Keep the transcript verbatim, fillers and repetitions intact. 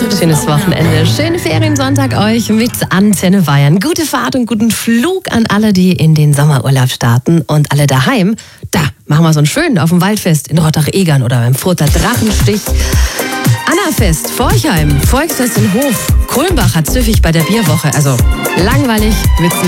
Schönes Wochenende, schönen Feriensonntag euch mit Antenne Bayern. Gute Fahrt und guten Flug an alle, die in den Sommerurlaub starten und alle daheim. Da machen wir so einen schönen auf dem Waldfest in Rottach-Egern oder beim Furter Drachenstich. Annafest, Forchheim, Volksfest in Hof, Kulmbach hat Züffig bei der Bierwoche. Also langweilig wird's nicht.